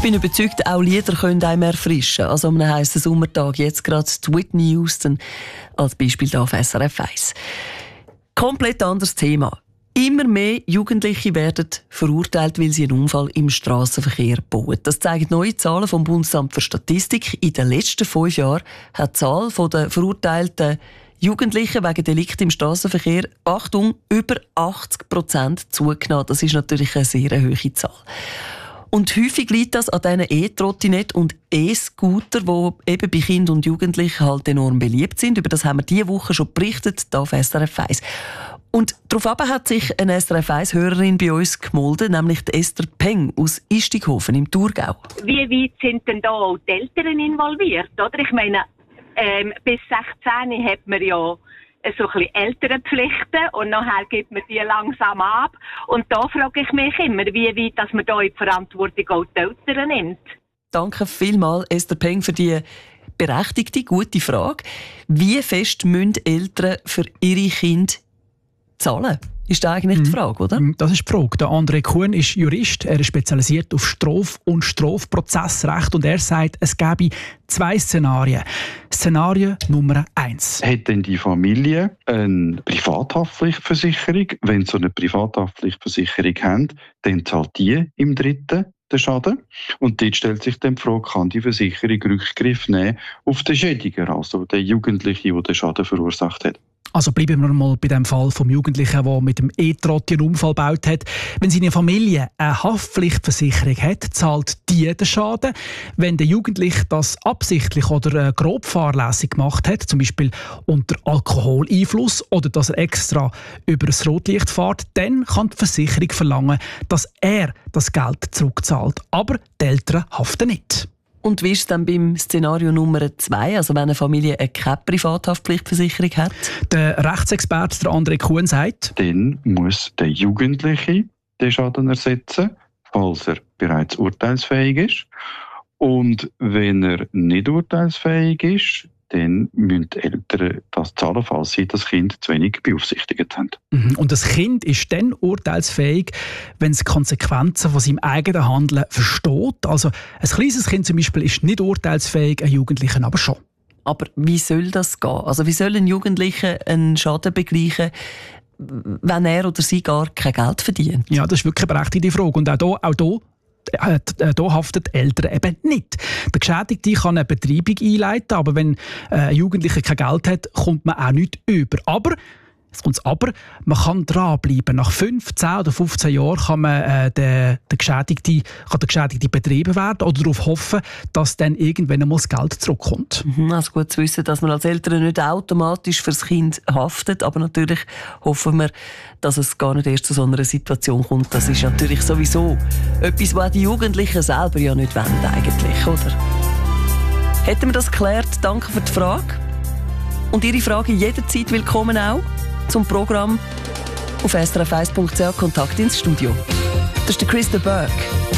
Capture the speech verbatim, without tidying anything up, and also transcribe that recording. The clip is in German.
bin überzeugt, auch Lieder können einem erfrischen. Also an einem heissen Sommertag, jetzt gerade die Whitney Houston als Beispiel hier auf S R F eins. Komplett anderes Thema. Immer mehr Jugendliche werden verurteilt, weil sie einen Unfall im Strassenverkehr bauen. Das zeigen neue Zahlen vom Bundesamt für Statistik. In den letzten fünf Jahren hat die Zahl der verurteilten Jugendlichen wegen Delikten im Strassenverkehr, Achtung, über achtzig Prozent zugenommen. Das ist natürlich eine sehr hohe Zahl. Und häufig liegt das an diesen E-Trottinetten und E-Scooter, die eben bei Kindern und Jugendlichen halt enorm beliebt sind. Über das haben wir diese Woche schon berichtet, hier auf S R F eins. Und daraufhin hat sich eine S R F eins-Hörerin bei uns gemeldet, nämlich die Esther Peng aus Istighofen im Thurgau. Wie weit sind denn da auch die Eltern involviert? Oder? Ich meine, ähm, bis sechzehn hat man ja so ein bisschen Elternpflichten und nachher gibt man die langsam ab. Und da frage ich mich immer, wie weit dass man da in die Verantwortung auch die Eltern nimmt. Danke vielmals, Esther Peng, für die berechtigte, gute Frage. Wie fest müssen Eltern für ihre Kinder zahlen? Ist das eigentlich die Frage, oder? Das ist die Frage. Der André Kuhn ist Jurist. Er ist spezialisiert auf Straf- und Strafprozessrecht und er sagt, es gäbe zwei Szenarien. Szenario Nummer eins. Hat denn die Familie eine Privathaftpflichtversicherung? Wenn sie so eine Privathaftpflichtversicherung haben, dann zahlt die im dritten den Schaden. Und dort stellt sich dann die Frage, kann die Versicherung Rückgriff nehmen auf den Schädiger, also den Jugendlichen, der den Schaden verursacht hat. Also bleiben wir mal bei dem Fall vom Jugendlichen, der mit dem E-Trotti einen Unfall gebaut hat. Wenn seine Familie eine Haftpflichtversicherung hat, zahlt die den Schaden. Wenn der Jugendliche das absichtlich oder grob fahrlässig gemacht hat, zum Beispiel unter Alkoholeinfluss oder dass er extra über das Rotlicht fährt, dann kann die Versicherung verlangen, dass er das Geld zurückzahlt. Aber die Eltern haften nicht. Und wie ist es dann beim Szenario Nummer zwei, also wenn eine Familie keine Privathaftpflichtversicherung hat? Der Rechtsexperte der André Kuhn sagt, dann muss der Jugendliche den Schaden ersetzen, falls er bereits urteilsfähig ist. Und wenn er nicht urteilsfähig ist, dann müssen die Eltern das zahlen, falls sie das Kind zu wenig beaufsichtigt haben. Und das Kind ist dann urteilsfähig, wenn es Konsequenzen von seinem eigenen Handeln versteht. Also ein kleines Kind zum Beispiel ist nicht urteilsfähig, ein Jugendlicher aber schon. Aber wie soll das gehen? Also wie soll ein Jugendlicher einen Schaden begleichen, wenn er oder sie gar kein Geld verdient? Ja, das ist wirklich eine berechtigte Frage. Und auch hier, auch hier Äh, hier haften die Eltern eben nicht. Der Geschädigte kann eine Betreibung einleiten, aber wenn ein Jugendlicher kein Geld hat, kommt man auch nicht über. Aber, jetzt kommt's aber, man kann dranbleiben. Nach fünf, zehn oder fünfzehn Jahren kann, man, äh, der, der Geschädigte, kann der Geschädigte betrieben werden oder darauf hoffen, dass dann irgendwann einmal das Geld zurückkommt. Mhm, also gut zu wissen, dass man als Eltern nicht automatisch für das Kind haftet, aber natürlich hoffen wir, dass es gar nicht erst zu so einer Situation kommt. Das ist natürlich sowieso etwas, was die Jugendlichen selber ja nicht wollen eigentlich, oder? Hätten wir das geklärt? Danke für die Frage. Und Ihre Frage jederzeit willkommen auch zum Programm auf s r f eins punkt c h Kontakt ins Studio. Das ist der Chris de Burgh.